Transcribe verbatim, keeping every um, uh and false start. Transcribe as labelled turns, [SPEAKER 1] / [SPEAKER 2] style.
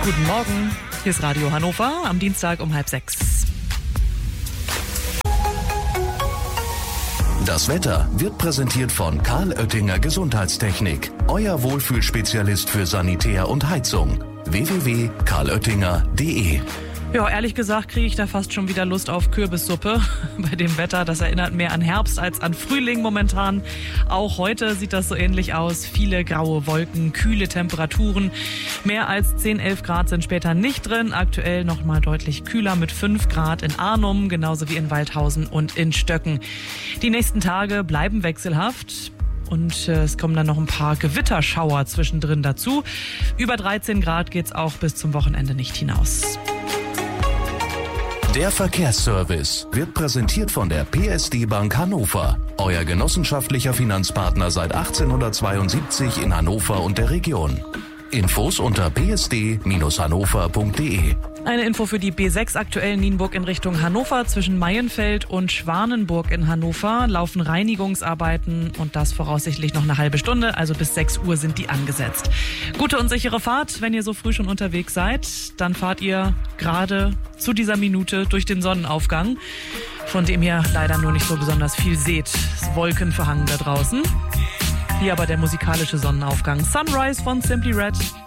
[SPEAKER 1] Guten Morgen, hier ist Radio Hannover am Dienstag um halb sechs.
[SPEAKER 2] Das Wetter wird präsentiert von Karl Oettinger Gesundheitstechnik, euer Wohlfühlspezialist für Sanitär und Heizung. w w w punkt karl oettinger punkt d e.
[SPEAKER 1] Ja, ehrlich gesagt kriege ich da fast schon wieder Lust auf Kürbissuppe bei dem Wetter. Das erinnert mehr an Herbst als an Frühling momentan. Auch heute sieht das so ähnlich aus. Viele graue Wolken, kühle Temperaturen. Mehr als zehn, elf Grad sind später nicht drin. Aktuell noch mal deutlich kühler mit fünf Grad in Arnum, genauso wie in Waldhausen und in Stöcken. Die nächsten Tage bleiben wechselhaft. Und äh, es kommen dann noch ein paar Gewitterschauer zwischendrin dazu. Über dreizehn Grad geht's auch bis zum Wochenende nicht hinaus.
[SPEAKER 2] Der Verkehrsservice wird präsentiert von der P S D Bank Hannover, euer genossenschaftlicher Finanzpartner seit achtzehnhundertzweiundsiebzig in Hannover und der Region. Infos unter p s d Bindestrich hannover punkt d e.
[SPEAKER 1] Eine Info für die B sechs aktuell Nienburg in Richtung Hannover. Zwischen Maienfeld und Schwanenburg in Hannover laufen Reinigungsarbeiten und das voraussichtlich noch eine halbe Stunde, also bis sechs Uhr sind die angesetzt. Gute und sichere Fahrt, wenn ihr so früh schon unterwegs seid. Dann fahrt ihr gerade zu dieser Minute durch den Sonnenaufgang, von dem ihr leider nur nicht so besonders viel seht. Es ist wolkenverhangen da draußen. Hier aber der musikalische Sonnenaufgang. Sunrise von Simply Red.